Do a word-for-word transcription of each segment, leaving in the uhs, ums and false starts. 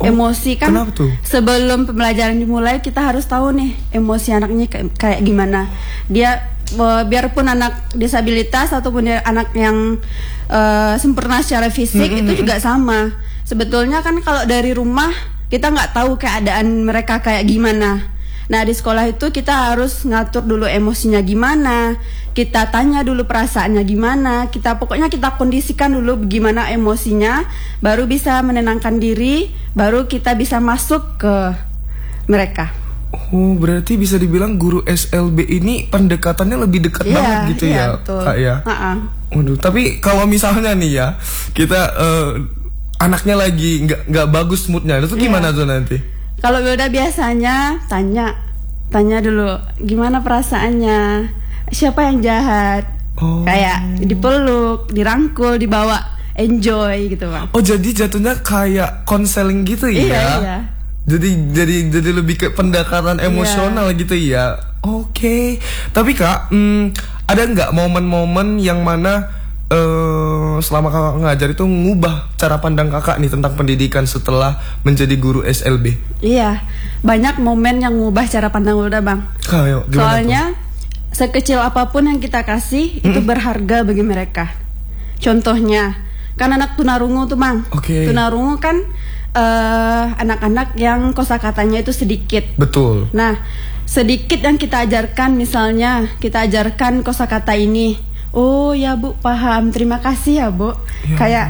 Oh, emosi kan. Kenapa tuh? Sebelum pembelajaran dimulai kita harus tahu nih emosi anaknya kayak, kayak gimana. Dia biarpun anak disabilitas ataupun dia anak yang uh, sempurna secara fisik, mm-hmm. itu juga sama. Sebetulnya kan kalau dari rumah kita nggak tahu keadaan mereka kayak gimana. Nah di sekolah itu kita harus ngatur dulu emosinya gimana, kita tanya dulu perasaannya gimana, kita pokoknya kita kondisikan dulu gimana emosinya, baru bisa menenangkan diri, baru kita bisa masuk ke mereka. Oh, berarti bisa dibilang guru S L B ini pendekatannya lebih dekat yeah, banget gitu yeah, ya, betul. Kak ya. Uh-uh. Waduh, tapi kalau misalnya nih ya, kita uh, anaknya lagi nggak nggak bagus moodnya, itu gimana yeah. tuh nanti? Kalau udah biasanya tanya, tanya dulu gimana perasaannya, siapa yang jahat, oh. kayak dipeluk, dirangkul, dibawa, enjoy gitu Bang. Oh jadi jatuhnya kayak konseling gitu ya? Iya iya. Jadi jadi jadi lebih ke pendekatan emosional yeah. gitu ya. Oke. Okay. Tapi Kak, hmm, ada nggak momen-momen yang mana uh, selama kakak ngajar itu ngubah cara pandang kakak nih tentang pendidikan setelah menjadi guru S L B? Iya, banyak momen yang ngubah cara pandang udah Bang. Kayak, Soalnya tuh? sekecil apapun yang kita kasih mm-hmm. itu berharga bagi mereka. Contohnya, kan anak tunarungu tuh Bang. Okay. Tunarungu kan Uh, anak-anak yang kosakatanya itu sedikit. Betul. Nah, sedikit yang kita ajarkan, misalnya kita ajarkan kosakata ini. Oh ya Bu, paham. Terima kasih ya Bu. Ya. Kayak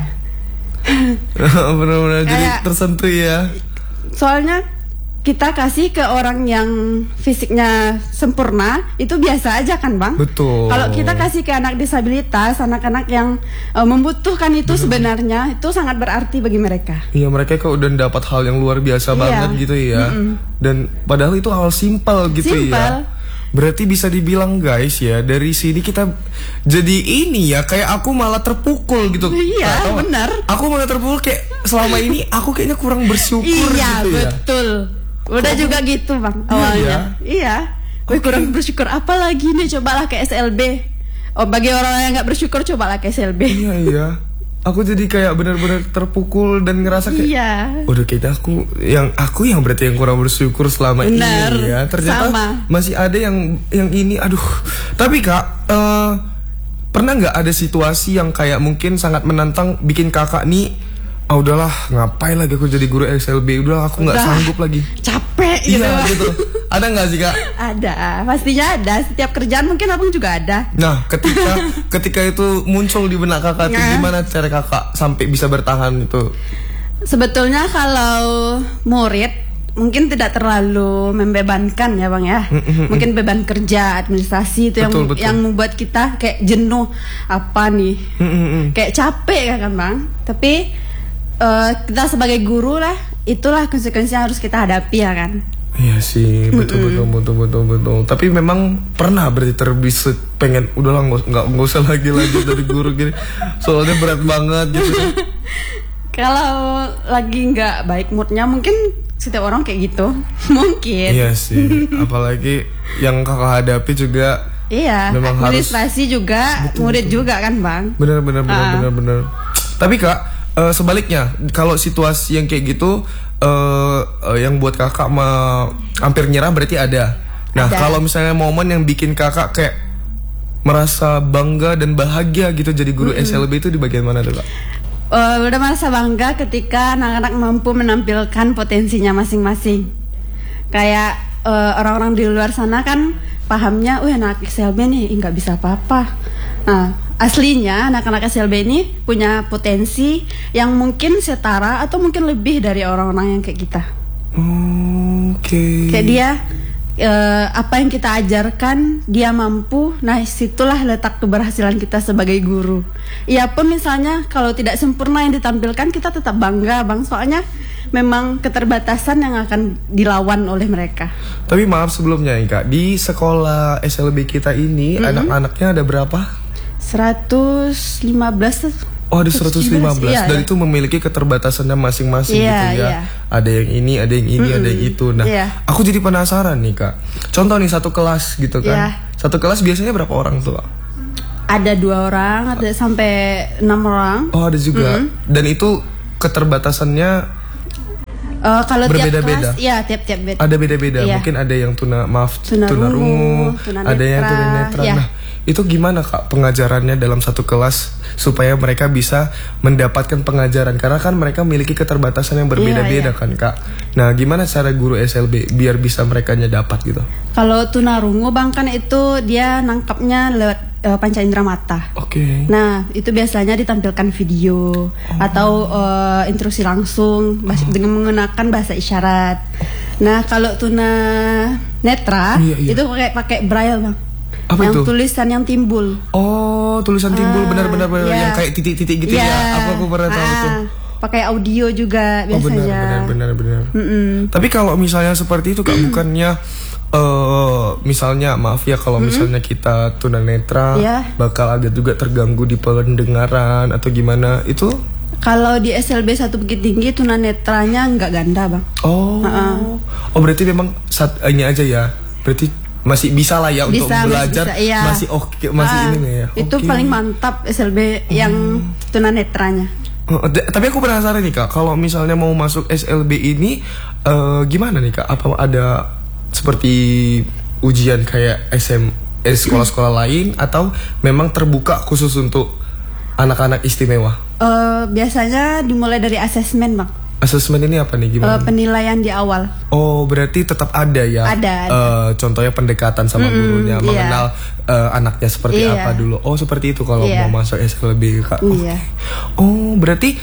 benar-benar jadi tersentuh ya. Soalnya kita kasih ke orang yang fisiknya sempurna itu biasa aja kan Bang. Betul. Kalau kita kasih ke anak disabilitas, anak-anak yang uh, membutuhkan itu betul. Sebenarnya itu sangat berarti bagi mereka. Iya, mereka kok udah dapat hal yang luar biasa iya. banget gitu ya. Mm-mm. Dan padahal itu hal simpel gitu Simple. ya. Berarti bisa dibilang guys ya, dari sini kita jadi ini ya, kayak aku malah terpukul gitu. Iya, benar. Aku malah terpukul kayak selama ini aku kayaknya kurang bersyukur iya, gitu ya. Iya, betul. Udah Kok? juga gitu Bang awalnya. Iya, iya. Wih okay. kurang bersyukur apa lagi nih, cobalah ke S L B. Oh, bagi orang yang nggak bersyukur cobalah ke S L B. Iya iya. Aku jadi kayak benar-benar terpukul dan ngerasa kayak iya. udah kita aku yang aku yang berarti yang kurang bersyukur selama Benar, ini ya. Ternyata sama. Masih ada yang yang ini aduh. Tapi Kak, uh, pernah nggak ada situasi yang kayak mungkin sangat menantang bikin kakak nih, ah udahlah ngapain lagi aku jadi guru S L B, udah aku nggak sanggup lagi, capek gitu. Iya gitu. Ada nggak sih Kak? Ada, pastinya ada. Setiap kerjaan mungkin abang juga ada. Nah ketika ketika itu muncul di benak kakak, nah. itu gimana cara kakak sampai bisa bertahan itu? Sebetulnya kalau murid mungkin tidak terlalu membebankan ya Bang ya. Mungkin beban kerja, administrasi itu betul, yang betul. yang membuat kita kayak jenuh apa nih, kayak capek kan Bang. Tapi Uh, kita sebagai guru lah, itulah konsekuensi yang harus kita hadapi ya kan. Iya sih, betul betul betul betul betul. Tapi memang pernah berarti terbisit pengen udahlah nggak nggak nggak usah lagi lanjut dari guru gini, soalnya berat banget gitu. Kalau lagi nggak baik moodnya mungkin setiap orang kayak gitu, mungkin. Iya sih, apalagi yang kakak hadapi juga. Iya, administrasi harus, juga, betul, murid betul. juga kan Bang. Benar benar benar uh. benar benar. Tapi Kak, Uh, sebaliknya, kalau situasi yang kayak gitu uh, uh, yang buat kakak ma- hampir nyerah berarti ada. Nah, ada. Kalau misalnya momen yang bikin kakak kayak merasa bangga dan bahagia gitu jadi guru mm-hmm. S L B itu di bagian mana tuh Kak? Uh, udah merasa bangga ketika anak-anak mampu menampilkan potensinya masing-masing. Kayak uh, orang-orang di luar sana kan pahamnya, wah anak S L B nih nggak bisa apa-apa. Nah, aslinya anak-anak S L B ini punya potensi yang mungkin setara atau mungkin lebih dari orang-orang yang kayak kita. Oke. Okay. Kayak dia uh, apa yang kita ajarkan dia mampu. Nah, situlah letak keberhasilan kita sebagai guru. Iya pun misalnya kalau tidak sempurna yang ditampilkan, kita tetap bangga Bang. Soalnya memang keterbatasan yang akan dilawan oleh mereka. Tapi maaf sebelumnya nih Kak, di sekolah S L B kita ini mm-hmm. anak-anaknya ada berapa? seratus lima belas. Oh, ada seratus lima belas. Iya, dan iya. itu memiliki keterbatasannya masing-masing iya, gitu ya. Iya. Ada yang ini, ada yang ini, mm-hmm. ada yang itu. Nah, iya. aku jadi penasaran nih Kak. Contoh nih satu kelas gitu kan. Iya. Satu kelas biasanya berapa orang tuh Kak? Ada dua orang, ada sampai enam orang. Oh, ada juga. Mm-hmm. Dan itu keterbatasannya Uh, kalau tiap berbeda-beda. kelas, ya tiap-tiap beda. Ada beda-beda. Iya. Mungkin ada yang tuna maaf Tuna tuna rungu, rungu, tuna ada yang netra, tuna netra. ya. Nah, itu gimana Kak pengajarannya dalam satu kelas supaya mereka bisa mendapatkan pengajaran karena kan mereka memiliki keterbatasan yang berbeda-beda Iya, iya. kan Kak. Nah, gimana cara guru S L B biar bisa mereka dapat gitu? Kalau tunarungu bang kan itu dia nangkapnya lewat uh, panca indera mata. Oke. Okay. Nah itu biasanya ditampilkan video oh. atau uh, instruksi langsung bahasa, oh. dengan menggunakan bahasa isyarat. Nah kalau tuna netra iya, iya. itu pakai pakai braille bang. Apa yang itu? tulisan yang timbul. Oh, tulisan timbul benar-benar uh, yeah. yang kayak titik-titik gitu yeah. ya. Apa aku pernah tahu uh, tuh. Pakai audio juga biasanya. Oh benar benar benar. Mm -mm. Tapi kalau misalnya seperti itu Kak, bukannya uh, misalnya maaf ya kalau mm -hmm. misalnya kita tunanetra yeah. bakal agak juga terganggu di pendengaran atau gimana itu? Kalau di S L B satu Bukit Tinggi tunanetranya nggak ganda bang. Oh, uh -uh. oh berarti memang saat ini aja ya. Berarti masih bisa lah ya untuk bisa, belajar bisa, iya. masih oke okay, masih uh, ini nih ya. Itu okay. paling mantap S L B yang hmm. tunanetranya. Uh, tapi aku penasaran nih Kak, kalau misalnya mau masuk S L B ini uh, gimana nih Kak? Apa ada seperti ujian kayak S M eh, sekolah-sekolah lain atau memang terbuka khusus untuk anak-anak istimewa? Uh, biasanya dimulai dari asesmen bang. Asesmen ini apa nih gimana? Uh, penilaian di awal. Oh berarti tetap ada ya? Ada. ada. Uh, contohnya pendekatan sama mm-hmm, gurunya, iya. mengenal uh, anaknya seperti iya. apa dulu. Oh seperti itu kalau iya. mau masuk S L B Kak. Iya. Oh berarti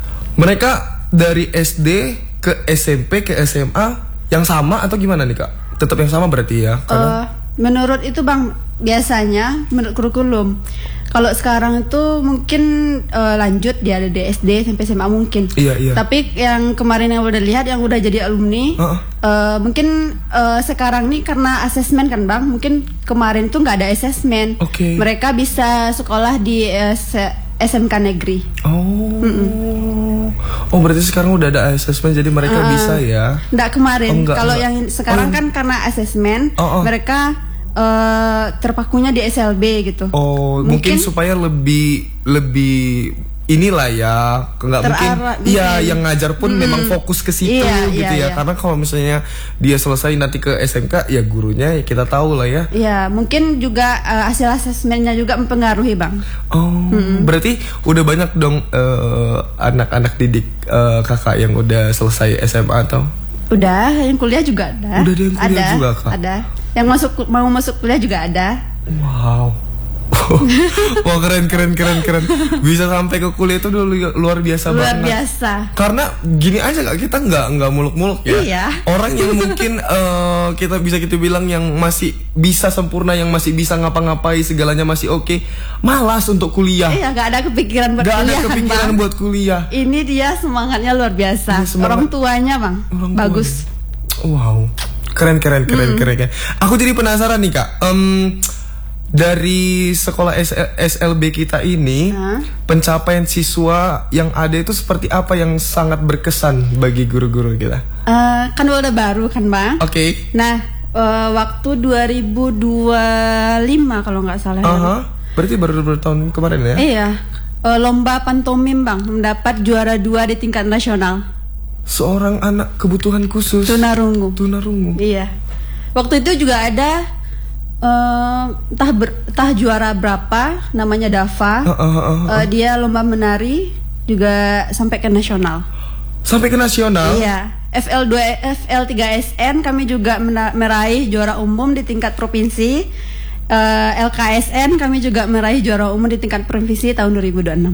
mereka dari S D ke S M P ke S M A yang sama atau gimana nih Kak? Tetap yang sama berarti ya? Karena uh, menurut itu bang biasanya menurut kurikulum. Kalau sekarang itu mungkin uh, lanjut dia ada di S D sampai S M A mungkin. Iya, iya. Tapi yang kemarin yang udah lihat yang udah jadi alumni, uh-uh. uh, mungkin uh, sekarang nih karena asesmen kan bang, mungkin kemarin tuh nggak ada asesmen. Okay. Mereka bisa sekolah di uh, S M K negeri. Oh. Mm-mm. Oh berarti sekarang udah ada asesmen jadi mereka uh, bisa ya? Nggak kemarin. Oh, kalau yang sekarang oh, kan karena asesmen, oh, oh. mereka Uh, terpakunya di S L B gitu. Oh, mungkin, mungkin supaya lebih lebih inilah ya, nggak mungkin. Iya, yang ngajar pun hmm. memang fokus ke situ iya, gitu iya, ya. iya. Karena kalau misalnya dia selesai nanti ke S M K, ya gurunya ya kita tahu lah ya. Iya, mungkin juga uh, hasil asesmennya juga mempengaruhi bang. Oh, hmm. berarti udah banyak dong uh, anak-anak didik uh, kakak yang udah selesai S M A atau? Udah, yang kuliah juga ada. Udah ada yang kuliah ada, juga kak? Ada. Yang masuk mau masuk kuliah juga ada. Wow. Wah keren keren keren keren. Bisa sampai ke kuliah itu dulu luar biasa luar banget. Luar biasa. Karena gini aja kak, kita nggak nggak muluk-muluk ya. Iya. Orang yang mungkin uh, kita bisa kita bilang yang masih bisa sempurna, yang masih bisa ngapa-ngapai segalanya masih oke, okay, malas untuk kuliah. Iya, nggak ada kepikiran buat gak kuliah. Gak ada kepikiran bang. buat kuliah. Ini dia semangatnya luar biasa. Orang tuanya bang, Orang bagus. Tuanya. Wow. Keren keren keren, mm. keren keren. Aku jadi penasaran nih kak. Um, dari sekolah S L B kita ini, huh? pencapaian siswa yang ada itu seperti apa yang sangat berkesan bagi guru-guru kita? Uh, kan udah baru kan bang. Oke. Okay. Nah uh, waktu dua ribu dua puluh lima kalau nggak salah. Uh-huh. Ya, berarti baru baru tahun kemarin ya? Iya. Uh, lomba pantomim bang mendapat juara dua di tingkat nasional. Seorang anak kebutuhan khusus tunarungu. Tunarungu. Iya. Waktu itu juga ada uh, entah ber, entah juara berapa, namanya Dava. Uh, uh, uh, uh. Uh, dia lomba menari juga sampai ke nasional. Sampai ke nasional? Iya. F L dua F L tiga S N kami juga meraih juara umum di tingkat provinsi. Uh, L K S N kami juga meraih juara umum di tingkat provinsi tahun dua ribu dua puluh enam.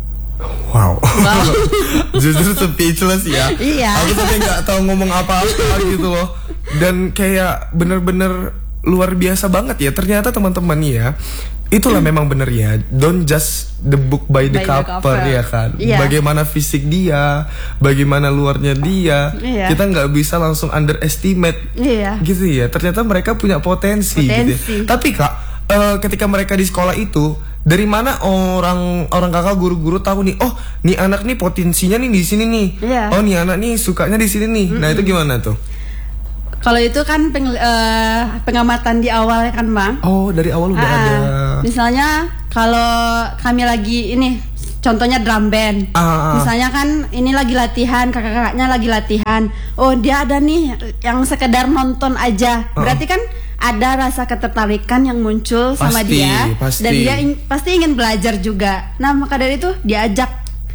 Wow, wow. Justru speechless ya. Iya. Aku sampai nggak tahu ngomong apa-apa gitu loh. Dan kayak bener-bener luar biasa banget ya. Ternyata teman-teman ya, itulah mm. memang bener ya. Don't just the book by the, by cover, the cover ya kan. Yeah. Bagaimana fisik dia, bagaimana luarnya dia. Yeah. Kita nggak bisa langsung underestimate. Yeah. Gitu ya. Ternyata mereka punya potensi. Potensi. Gitu ya. Tapi kak, uh, ketika mereka di sekolah itu, dari mana orang orang kakak guru-guru tahu nih, oh nih anak nih potensinya nih di sini nih, yeah. oh nih anak nih sukanya di sini nih. Mm-hmm. Nah itu gimana tuh? Kalau itu kan peng, uh, pengamatan di awal kan bang. Oh dari awal udah uh, ada. Misalnya kalau kami lagi ini contohnya drum band. Ah. Misalnya kan ini lagi latihan, kakak-kakaknya lagi latihan. Oh, dia ada nih yang sekedar nonton aja. Berarti kan ada rasa ketertarikan yang muncul sama Pasti, dia pasti. dan dia in- pasti ingin belajar juga. Nah, maka dari itu diajak.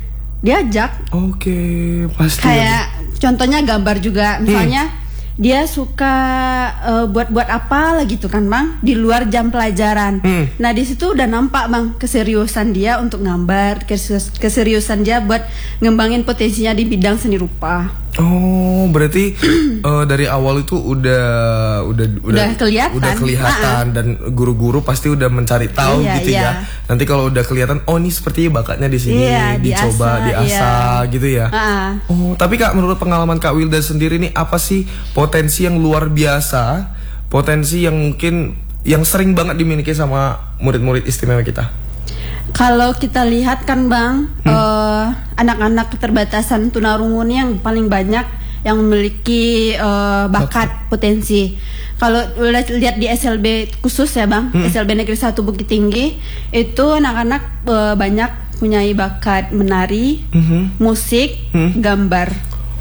Diajak. Oke, pasti. Kayak contohnya gambar juga. Misalnya dia suka uh, buat-buat apa lah gitu kan Bang, di luar jam pelajaran. Hmm. Nah di situ udah nampak Bang keseriusan dia untuk gambar, keserius- keseriusan dia buat ngembangin potensinya di bidang seni rupa. Oh, berarti uh, dari awal itu udah udah udah Udah kelihatan. udah kelihatan dan guru-guru pasti udah mencari tahu Iya, gitu iya. ya. Nanti kalau udah kelihatan, oh ini seperti bakatnya di sini, Iya, dicoba, diasah, diasah gitu ya. Ah. Oh, tapi Kak, menurut pengalaman Kak Wilda sendiri nih, apa sih potensi yang luar biasa, potensi yang mungkin yang sering banget dimiliki sama murid-murid istimewa kita? Kalau kita lihat kan Bang, Hmm. eh, anak-anak keterbatasan tunarungu ini yang paling banyak yang memiliki eh, bakat potensi. Kalau udah lihat di S L B khusus ya Bang, Hmm. S L B Negeri satu Bukit Tinggi, itu anak-anak eh, banyak punya bakat menari, Mhm. musik, Hmm. gambar.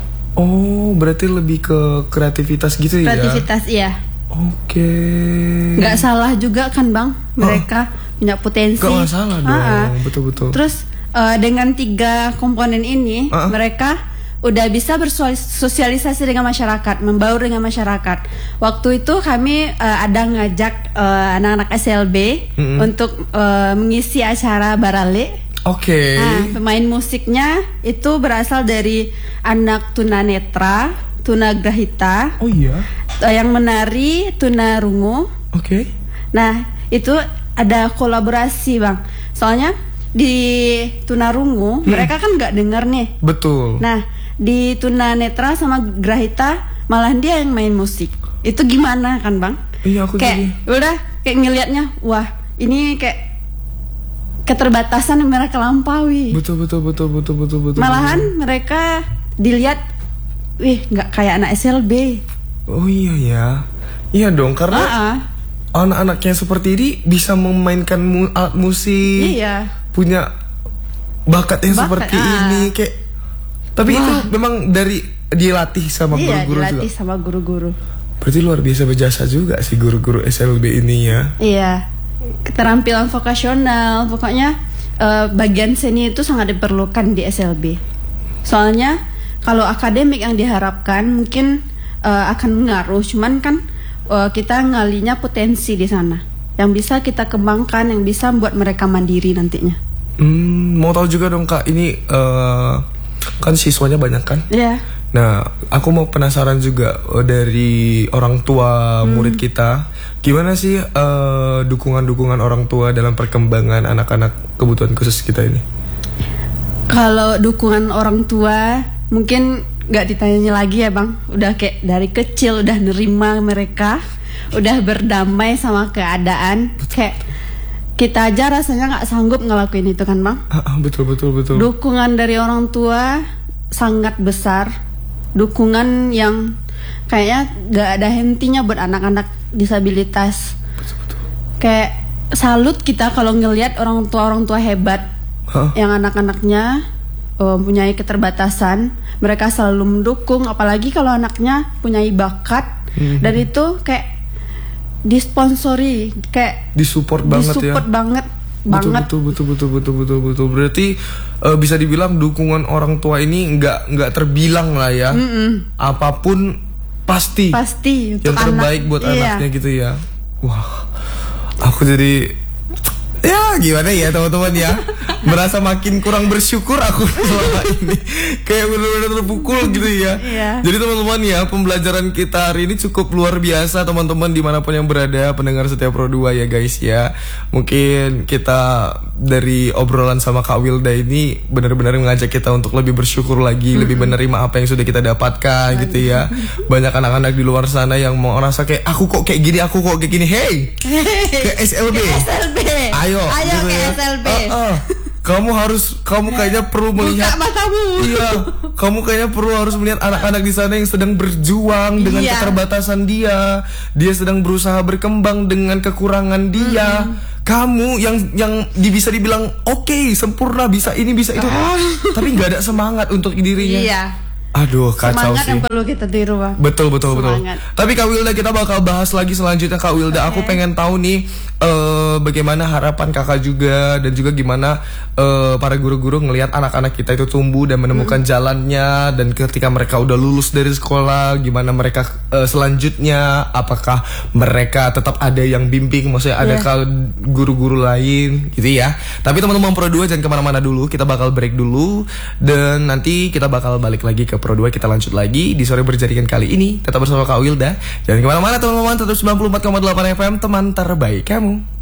Oh, berarti lebih ke kreativitas gitu ya? Kreativitas iya. Oke. Nggak salah juga kan Bang, mereka punya potensi. Gak masalah dong, Ah, ah. betul-betul. Terus eh, dengan tiga komponen ini, Ah, ah. mereka udah bisa bersosialisasi dengan masyarakat, membaur dengan masyarakat. Waktu itu kami eh, ada ngajak eh, anak-anak S L B Mm-mm. untuk eh, mengisi acara barale. Oke. Nah, pemain musiknya itu berasal dari anak tunanetra, tunagrahita, Oh iya. eh, yang menari tunarungu. Oke. Nah, itu ada kolaborasi, Bang. Soalnya di tunarungu mereka kan nggak dengar nih. Betul. Nah, di tunanetra sama grahita malah dia yang main musik. Itu gimana kan, Bang? Iya, aku Kayak udah kayak ngelihatnya, wah, ini kayak keterbatasan yang mereka lampaui. Betul betul betul betul betul betul. Malahan mereka dilihat, wih, nggak kayak anak S L B. Oh iya ya. Iya dong, karena Ah, ah. anak-anaknya seperti ini bisa memainkan mu- alat musik. Iya. Punya bakat yang Bakat, seperti ah. ini kayak. Tapi Wah. itu memang dari dilatih sama Iya, guru-guru dilatih juga. sama guru-guru. Berarti luar biasa berjasa juga sih guru-guru S L B ini ya. Iya, keterampilan vokasional, pokoknya eh, bagian seni itu sangat diperlukan di S L B. Soalnya kalau akademik yang diharapkan mungkin eh, akan mengaruh, cuman kan eh, kita ngalinya potensi di sana, yang bisa kita kembangkan, yang bisa membuat mereka mandiri nantinya. Hmm, mau tahu juga dong Kak, ini eh, kan siswanya banyak kan? Iya. Nah, aku mau penasaran juga eh, dari orang tua murid kita, gimana sih eh, dukungan-dukungan orang tua dalam perkembangan anak-anak kebutuhan khusus kita ini? Kalau dukungan orang tua mungkin nggak ditanya lagi ya Bang, udah kayak dari kecil udah nerima mereka, udah berdamai sama keadaan. Kayak kita aja rasanya nggak sanggup ngelakuin itu kan Bang. Ah, ah, betul betul betul. Dukungan dari orang tua sangat besar, dukungan yang kayaknya nggak ada hentinya buat anak-anak disabilitas. Kayak salut kita kalau ngelihat orang tua orang tua hebat Hah? yang anak-anaknya uh, mempunyai keterbatasan, mereka selalu mendukung, apalagi kalau anaknya punya bakat. Mhm. Dan itu kayak disponsori, kayak Disupport banget disupport ya. banget Betul, banget. betul betul betul betul betul betul. Berarti eh, bisa dibilang dukungan orang tua ini nggak nggak terbilang lah ya. Mm-mm. Apapun pasti Pasti untuk yang terbaik anak. buat Iya. anaknya gitu ya. Wah, aku jadi ya gimana ya teman-teman ya, merasa makin kurang bersyukur aku selama ini, kayak benar-benar terpukul gitu ya. Iya. Jadi teman-teman ya, pembelajaran kita hari ini cukup luar biasa teman-teman dimanapun yang berada, pendengar Setia Pro dua ya guys ya. Mungkin kita dari obrolan sama Kak Wilda ini benar-benar mengajak kita untuk lebih bersyukur lagi, mm-hmm. lebih menerima apa yang sudah kita dapatkan gitu ya. Banyak anak-anak di luar sana yang mau ngerasa kayak aku kok kayak gini, aku kok kayak gini. Hey, ke S L B. Ke S L B. Ayo, Ayo gitu ke ya. S L B. Ah, ah. Kamu harus, kamu kayaknya perlu melihat. Buka matamu. Iya, kamu kayaknya perlu harus melihat anak-anak di sana yang sedang berjuang dengan Iya. keterbatasan dia. Dia sedang berusaha berkembang dengan kekurangan dia. kamu yang yang di, bisa dibilang oke okay, sempurna bisa ini bisa itu, tapi nggak ada semangat untuk dirinya. Iya. Aduh, kacau semangat sih. yang perlu kita tiru, Bang. Betul betul Semangat. betul. Tapi Kak Wilda, kita bakal bahas lagi selanjutnya Kak Wilda. Okay. Aku pengen tahu nih uh, bagaimana harapan Kakak juga dan juga gimana uh, para guru-guru ngelihat anak-anak kita itu tumbuh dan menemukan hmm. jalannya, dan ketika mereka udah lulus dari sekolah gimana mereka uh, selanjutnya, apakah mereka tetap ada yang bimbing, maksudnya ada yeah. guru-guru lain gitu ya. Tapi teman-teman Pro dua jangan kemana-mana dulu, kita bakal break dulu dan nanti kita bakal balik lagi ke Pro dua, kita lanjut lagi di sore berjadikan kali ini. Tetap bersama Kak Wilda. Jangan kemana-mana teman-teman, tetap sembilan puluh empat koma delapan F M, teman terbaik kamu.